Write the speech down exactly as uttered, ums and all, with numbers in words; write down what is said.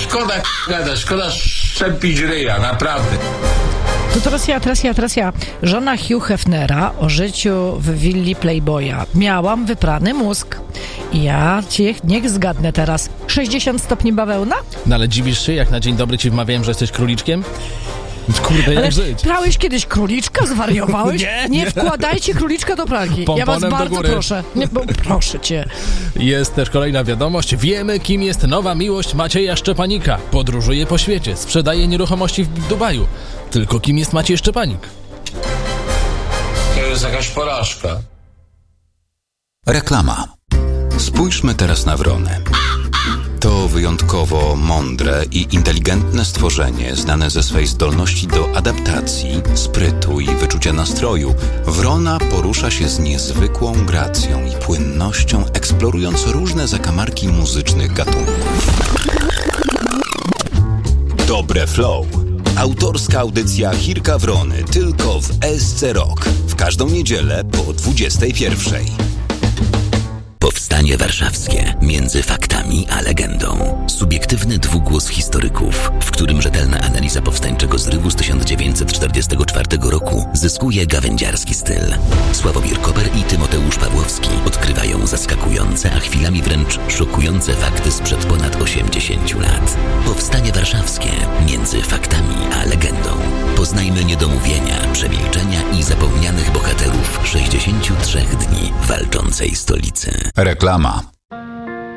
szkoda gadać, szkoda szczepić ryja, naprawdę. To teraz ja, teraz ja, teraz ja. Żona Hugh Hefnera o życiu w willi Playboya. Miałam wyprany mózg. Ja cię niech zgadnę teraz. sześćdziesiąt stopni bawełna? No ale dziwisz się, jak na dzień dobry ci wmawiałem, że jesteś króliczkiem? Kurde, jak ale żyć? prałeś kiedyś króliczka? Zwariowałeś? nie, nie, nie wkładajcie króliczka do pralki. Ja was bardzo proszę. Nie, bo, proszę cię. Jest też kolejna wiadomość. Wiemy, kim jest nowa miłość Macieja Szczepanika. Podróżuje po świecie, sprzedaje nieruchomości w Dubaju. Tylko kim jest Maciej Szczepanik? To jest jakaś porażka. Reklama. Spójrzmy teraz na wronę. To wyjątkowo mądre i inteligentne stworzenie, znane ze swej zdolności do adaptacji, sprytu i wyczucia nastroju. Wrona porusza się z niezwykłą gracją i płynnością, eksplorując różne zakamarki muzycznych gatunków. Dobre flow. Autorska audycja Chirka Wrony tylko w S C Rock. W każdą niedzielę po dwudziestej pierwszej. Powstanie Warszawskie. Między faktami a legendą. Subiektywny dwugłos historyków, w którym rzetelna analiza powstańczego zrywu z tysiąc dziewięćset czterdziestego czwartego roku zyskuje gawędziarski styl. Sławomir Koper i Tymoteusz Pawłowski odkrywają zaskakujące, a chwilami wręcz szokujące fakty sprzed ponad osiemdziesięciu lat. Powstanie Warszawskie. Między faktami a legendą. Poznajmy niedomówienia, przemilczenia i zapomnianych bohaterów sześćdziesięciu trzech dni walczącej stolicy. Reklama.